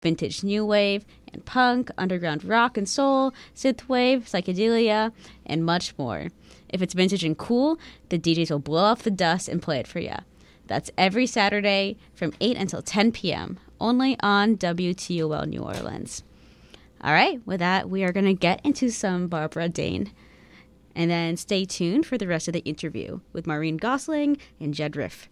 vintage new wave, and punk, underground rock and soul, synthwave, psychedelia, and much more. If it's vintage and cool, the DJs will blow off the dust and play it for you. That's every Saturday from 8 until 10 p.m., only on WTOL New Orleans. All right, with that, we are going to get into some Barbara Dane. And then stay tuned for the rest of the interview with Maureen Gosling and Jed Riff.